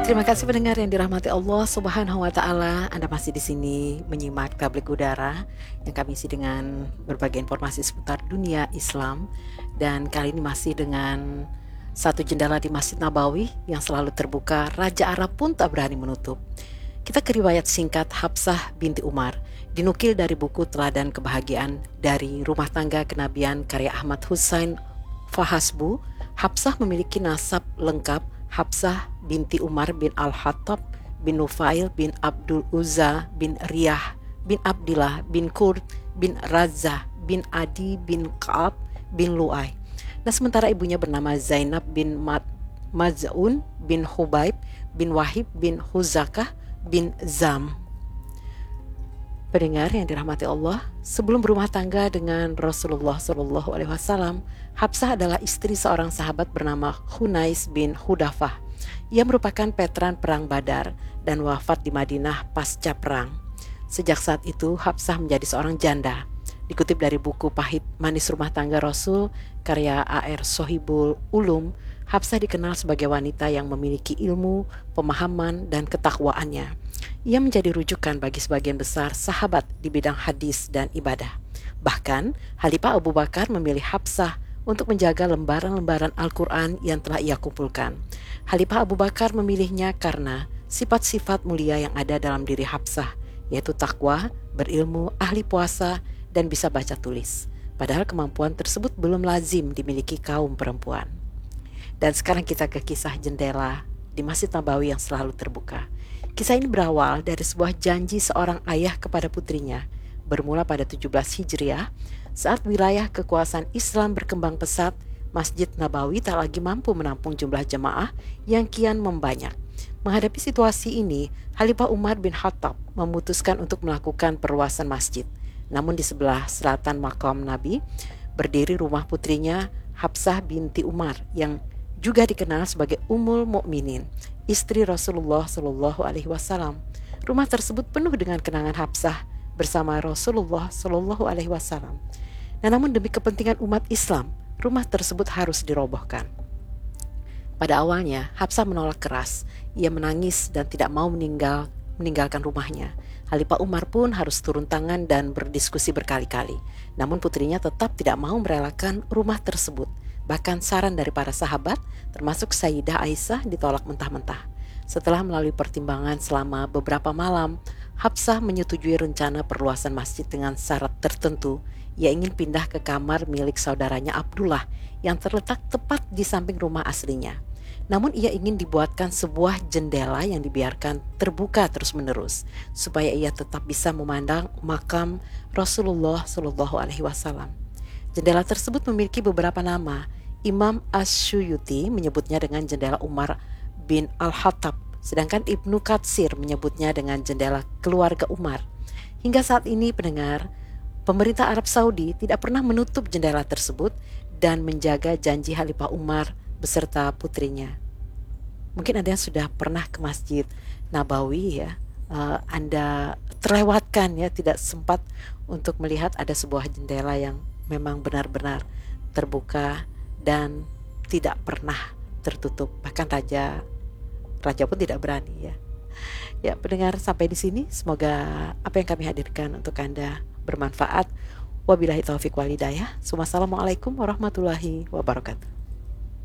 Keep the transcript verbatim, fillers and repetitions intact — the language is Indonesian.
Terima kasih pendengar yang dirahmati Allah Subhanahu wa taala. Anda masih di sini menyimak Tablik Udara yang kami isi dengan berbagai informasi seputar dunia Islam, dan kali ini masih dengan satu jendela di Masjid Nabawi yang selalu terbuka. Raja Arab pun tak berani menutup. Kita ke riwayat singkat Hafsah binti Umar, dinukil dari buku Teladan Kebahagiaan dari Rumah Tangga Kenabian karya Ahmad Husain Fahasbu. Hafsah memiliki nasab lengkap Hafsah binti Umar bin Al-Hattab bin Nufail bin Abdul Uzza bin Riyah bin Abdillah bin Kurd bin Razah bin Adi bin Ka'ab bin Lu'ay. Nah, sementara ibunya bernama Zainab bin Maz'un bin Hubaib bin Wahib bin Huzakah bin Zam. Pendengar yang dirahmati Allah, sebelum berumah tangga dengan Rasulullah shallallahu alaihi wasallam, Hafsah adalah istri seorang sahabat bernama Hunais bin Hudafah. Ia merupakan veteran perang Badar dan wafat di Madinah pasca perang. Sejak saat itu, Hafsah menjadi seorang janda. Dikutip dari buku Pahit Manis Rumah Tangga Rasul karya A R Sohibul Ulum, Hafsah dikenal sebagai wanita yang memiliki ilmu, pemahaman, dan ketakwaannya. Ia menjadi rujukan bagi sebagian besar sahabat di bidang hadis dan ibadah. Bahkan, Khalifah Abu Bakar memilih Hafsah untuk menjaga lembaran-lembaran Al-Quran yang telah ia kumpulkan. Khalifah Abu Bakar memilihnya karena sifat-sifat mulia yang ada dalam diri Hafsah, yaitu takwa, berilmu, ahli puasa, dan bisa baca tulis. Padahal kemampuan tersebut belum lazim dimiliki kaum perempuan. Dan sekarang kita ke kisah jendela di Masjid Nabawi yang selalu terbuka. Kisah ini berawal dari sebuah janji seorang ayah kepada putrinya, bermula pada tujuh belas Hijriah, saat wilayah kekuasaan Islam berkembang pesat. Masjid Nabawi tak lagi mampu menampung jumlah jemaah yang kian membanyak. Menghadapi situasi ini, Khalifah Umar bin Khattab memutuskan untuk melakukan perluasan masjid. Namun di sebelah selatan makam Nabi, berdiri rumah putrinya Hafsah binti Umar yang juga dikenal sebagai Ummul Mukminin, istri Rasulullah shallallahu alaihi wasallam. Rumah tersebut penuh dengan kenangan Hafsah bersama Rasulullah shallallahu alaihi wasallam. Nah, namun demi kepentingan umat Islam, rumah tersebut harus dirobohkan. Pada awalnya, Hafsah menolak keras. Ia menangis dan tidak mau meninggal meninggalkan rumahnya. Khalifah Umar pun harus turun tangan dan berdiskusi berkali-kali. Namun putrinya tetap tidak mau merelakan rumah tersebut. Bahkan saran dari para sahabat, termasuk Sayyidah Aisyah, ditolak mentah-mentah. Setelah melalui pertimbangan selama beberapa malam, Hafsah menyetujui rencana perluasan masjid dengan syarat tertentu. Ia ingin pindah ke kamar milik saudaranya Abdullah yang terletak tepat di samping rumah aslinya. Namun ia ingin dibuatkan sebuah jendela yang dibiarkan terbuka terus-menerus supaya ia tetap bisa memandang makam Rasulullah shallallahu alaihi wasallam. Jendela tersebut memiliki beberapa nama. Imam Asyuyuti menyebutnya dengan jendela Umar bin Al-Hattab, sedangkan Ibnu Katsir menyebutnya dengan jendela keluarga Umar. Hingga saat ini, pendengar, pemerintah Arab Saudi tidak pernah menutup jendela tersebut dan menjaga janji Khalifah Umar beserta putrinya. Mungkin ada yang sudah pernah ke Masjid Nabawi ya, uh, Anda terlewatkan ya, tidak sempat untuk melihat ada sebuah jendela yang memang benar-benar terbuka dan tidak pernah tertutup. Bahkan raja raja pun tidak berani ya. Ya, pendengar, sampai di sini semoga apa yang kami hadirkan untuk Anda bermanfaat. Wabillahi taufiq wal hidayah. Wassalamualaikum warahmatullahi wabarakatuh.